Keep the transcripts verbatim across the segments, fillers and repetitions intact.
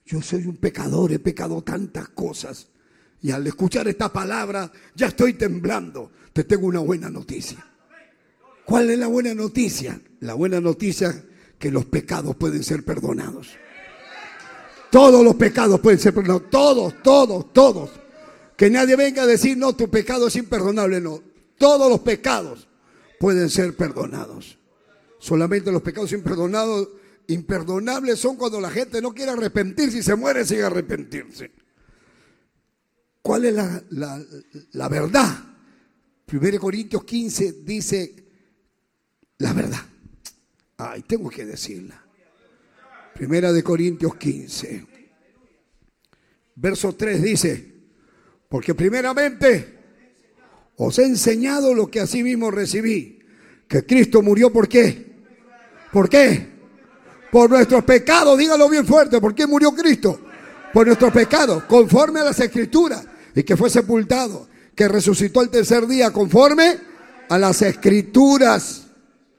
Yo soy un pecador, he pecado tantas cosas. Y al escuchar esta palabra ya estoy temblando. Te tengo una buena noticia. ¿Cuál es la buena noticia? La buena noticia es que los pecados pueden ser perdonados. Todos los pecados pueden ser perdonados. Todos, todos, todos. Que nadie venga a decir, no, tu pecado es imperdonable. No, todos los pecados pueden ser perdonados. Solamente los pecados imperdonados, imperdonables son cuando la gente no quiere arrepentirse y se muere sin arrepentirse. ¿Cuál es la, la, la verdad? primero Corintios quince dice la verdad. Ay, tengo que decirla. Primera de Corintios quince. Verso tres dice, porque primeramente os he enseñado lo que asimismo recibí, que Cristo murió, ¿por qué? ¿Por qué? Por nuestros pecados, dígalo bien fuerte, ¿por qué murió Cristo? Por nuestros pecados, conforme a las Escrituras, y que fue sepultado, que resucitó el tercer día, conforme a las Escrituras.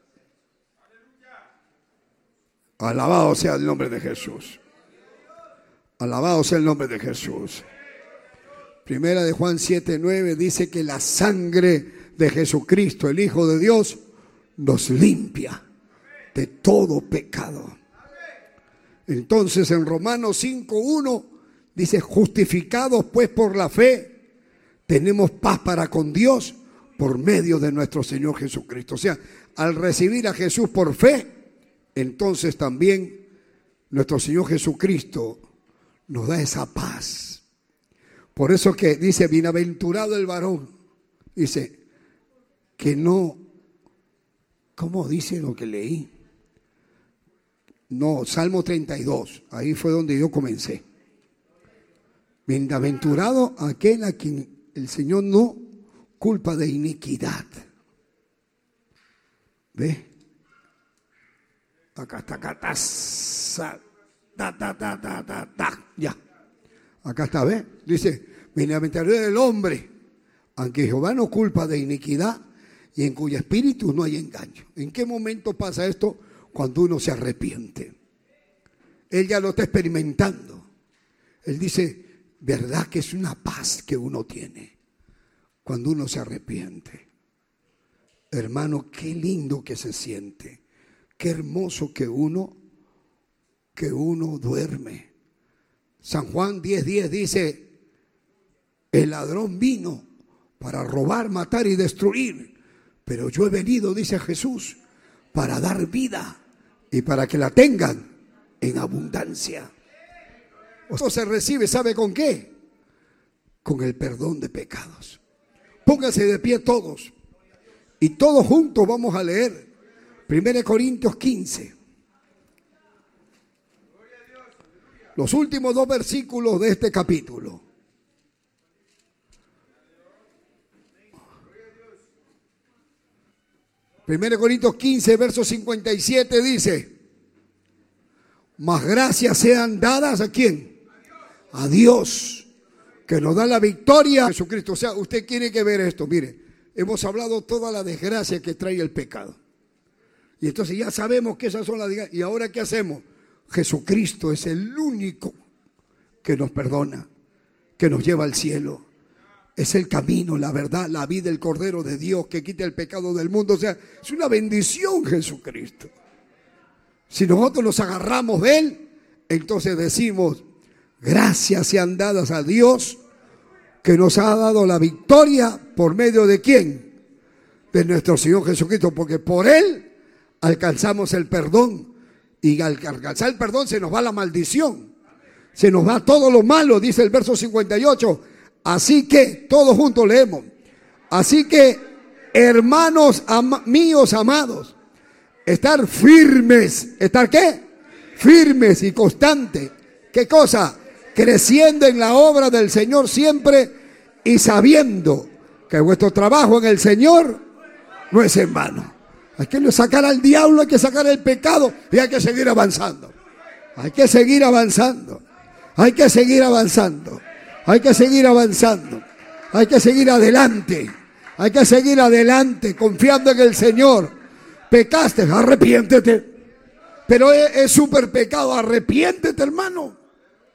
Alabado sea el nombre de Jesús. Alabado sea el nombre de Jesús. Primera de Juan siete nueve dice que la sangre de Jesucristo, el Hijo de Dios, nos limpia de todo pecado. Entonces en Romanos cinco uno dice, justificados pues por la fe, tenemos paz para con Dios por medio de nuestro Señor Jesucristo. O sea, al recibir a Jesús por fe, entonces también nuestro Señor Jesucristo nos da esa paz. Por eso que dice, bienaventurado el varón, dice, que no, ¿cómo dice lo que leí? No, Salmo treinta y dos, ahí fue donde yo comencé. Bienaventurado aquel a quien el Señor no culpa de iniquidad. ¿Ve? Acá está, acá está, ta, ta, ta, ta, ta, ta, ya. Acá está, ¿ve? Dice, bienaventurado el hombre, aunque Jehová no culpa de iniquidad y en cuyo espíritu no hay engaño. ¿En qué momento pasa esto? Cuando uno se arrepiente. Él ya lo está experimentando. Él dice, verdad que es una paz que uno tiene cuando uno se arrepiente. Hermano, qué lindo que se siente. Qué hermoso que uno, que uno duerme. San Juan diez diez dice, el ladrón vino para robar, matar y destruir, pero yo he venido, dice Jesús, para dar vida y para que la tengan en abundancia. Esto se recibe, ¿sabe con qué? Con el perdón de pecados. Pónganse de pie todos y todos juntos vamos a leer primero Corintios quince. Los últimos dos versículos de este capítulo. primero Corintios quince, verso cincuenta y siete dice, mas gracias sean dadas ¿a quién? A Dios, que nos da la victoria a Jesucristo. O sea, usted tiene que ver esto, mire, hemos hablado toda la desgracia que trae el pecado. Y entonces ya sabemos que esas son las desgracias. ¿Y ahora qué hacemos? Jesucristo es el único que nos perdona, que nos lleva al cielo. Es el camino, la verdad, la vida, el Cordero de Dios que quita el pecado del mundo. O sea, es una bendición Jesucristo. Si nosotros nos agarramos de Él, entonces decimos, gracias sean dadas a Dios que nos ha dado la victoria por medio de ¿quién? De nuestro Señor Jesucristo, porque por Él alcanzamos el perdón. Y al alcanzar el perdón se nos va la maldición. Se nos va todo lo malo, dice el verso cincuenta y ocho. Así que, todos juntos leemos. Así que, hermanos am- míos amados, estar firmes. ¿Estar qué? Firmes y constantes. ¿Qué cosa? Creciendo en la obra del Señor siempre y sabiendo que vuestro trabajo en el Señor no es en vano. Hay que sacar al diablo, hay que sacar el pecado y hay que seguir avanzando. Hay que seguir avanzando. Hay que seguir avanzando. Hay que seguir avanzando. Hay que seguir adelante. Hay que seguir adelante confiando en el Señor. Pecaste, arrepiéntete. Pero es, es súper pecado, arrepiéntete, hermano.